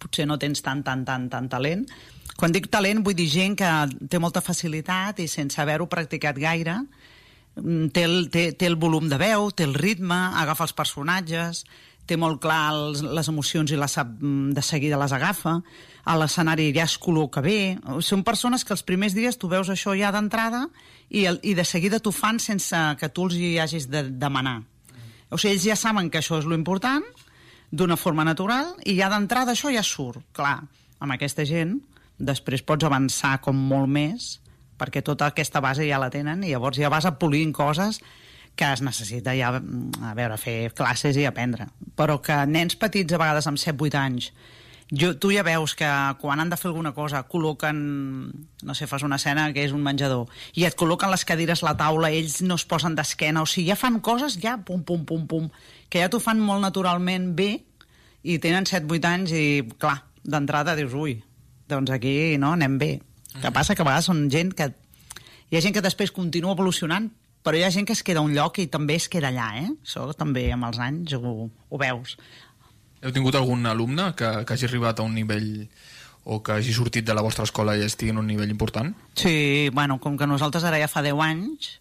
potser no tens tant talent. Quan dic talent vull dir gent que té molta facilitat i sense haver-ho practicat gaire té el volum de veu, té el ritme, agafa els personatges, té molt clar les emocions i les sap de seguida les agafa, a l'escenari ja es col·loca bé. Són persones que els primers dies tu veus això ja d'entrada i de seguida t'ho fan sense que tu els hi hagis de demanar. O sigui, ells ja saben que això és lo important d'una forma natural i ja d'entrada això ja surt. Clar, amb aquesta gent després pots avançar com molt més perquè tota aquesta base ja la tenen i llavors ja vas polint coses que es necessita ja, a veure, fer classes i aprendre. Però que nens petits a vegades amb 7-8 anys, tu ja veus que quan han de fer alguna cosa col·loquen, no sé, fas una escena que és un menjador, i et col·loquen les cadires a la taula, ells no es posen d'esquena, o sigui, ja fan coses, ja pum, que ja t'ho fan molt naturalment bé, i tenen 7-8 anys i, clar, d'entrada dius, ui, doncs aquí no, anem bé. El que passa que a vegades són gent que... Hi ha gent que després continua evolucionant, però hi ha gent que es queda a un lloc i també es queda allà, Això també amb els anys ho veus. Heu tingut algun alumne que hagi arribat a un nivell o que hagi sortit de la vostra escola i estigui en un nivell important? Sí, bueno, com que nosaltres ara ja fa 10 anys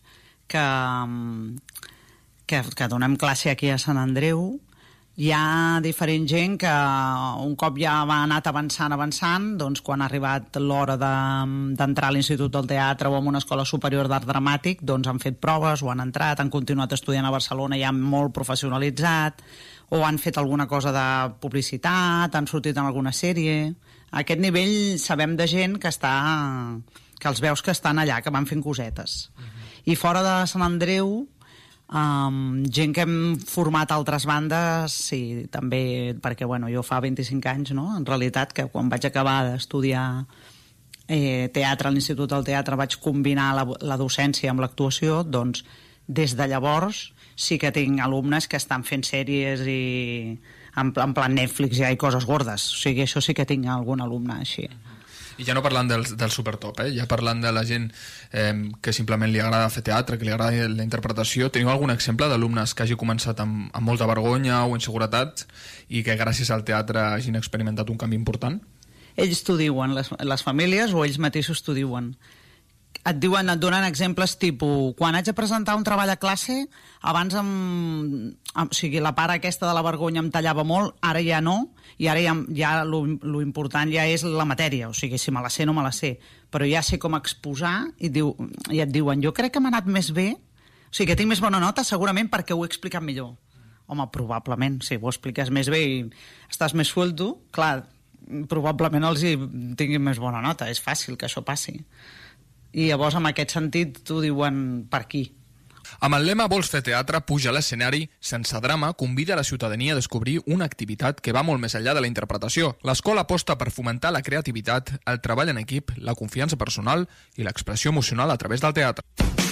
que donem classe aquí a Sant Andreu, hi ha diferent gent que un cop ja ha anat avançant, doncs quan ha arribat l'hora d'entrar a l'Institut del Teatre o a una escola superior d'art dramàtic, doncs han fet proves o han entrat, han continuat estudiant a Barcelona ja molt professionalitzat, o han fet alguna cosa de publicitat, han sortit en alguna sèrie. A aquest nivell sabem de gent que els veus que estan allà, que van fent cosetes. I fora de Sant Andreu, gent que hem format altres bandes, sí, també, perquè jo fa 25 anys, no? En realitat, que quan vaig acabar d'estudiar teatre a l'Institut del Teatre vaig combinar la docència amb l'actuació, doncs des de llavors sí que tinc alumnes que estan fent sèries i en plan Netflix ja i coses gordes, o sigui, això sí que tinc algun alumne així. I ja no parlant del supertop, ja parlant de la gent que simplement li agrada fer teatre, que li agrada la interpretació, teniu algun exemple d'alumnes que hagi començat amb molta vergonya o inseguretat i que gràcies al teatre hagin experimentat un canvi important? Ells t'ho diuen, les famílies, o ells mateixos t'ho diuen. Et donen exemples tipus, quan haig de presentar un treball a classe, abans o sigui, la part aquesta de la vergonya em tallava molt, ara ja no, i ara ja lo important ja és la matèria, o sigui, si me la sé no me la sé, però ja sé com exposar i et diuen, jo crec que m'ha anat més bé, o sigui, que tinc més bona nota segurament perquè ho he explicat millor. Home, probablement, si ho expliques més bé i estàs més suelto, clar, probablement els hi tinguin més bona nota, és fàcil que això passi. I llavors, en aquest sentit, t'ho diuen per aquí. Amb el lema Vols fer teatre, puja a l'escenari, Sense Drama convida a la ciutadania a descobrir una activitat que va molt més enllà de la interpretació. L'escola aposta per fomentar la creativitat, el treball en equip, la confiança personal i l'expressió emocional a través del teatre.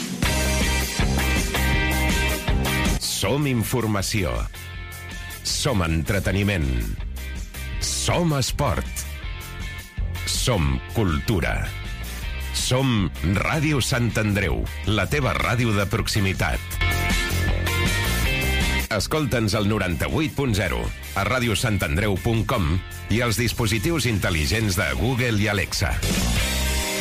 Som informació. Som entreteniment. Som esport. Som cultura. Som Ràdio Sant Andreu, la teva ràdio de proximitat. Escolta'ns al 98.0, a radiosantandreu.com i als dispositius intel·ligents de Google i Alexa.